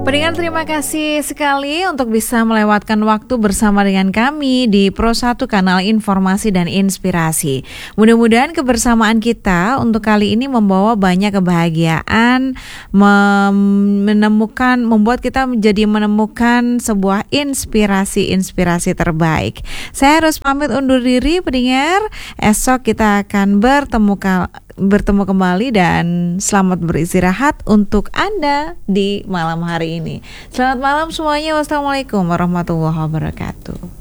Pendengar, terima kasih sekali untuk bisa melewatkan waktu bersama dengan kami di Pro 1 Kanal Informasi dan Inspirasi. Mudah-mudahan kebersamaan kita untuk kali ini membawa banyak kebahagiaan, membuat kita menjadi menemukan sebuah inspirasi terbaik. Saya harus pamit undur diri, pendengar. Esok kita akan bertemu kembali dan selamat beristirahat untuk Anda di malam hari ini. Selamat malam semuanya. Wassalamualaikum warahmatullahi wabarakatuh.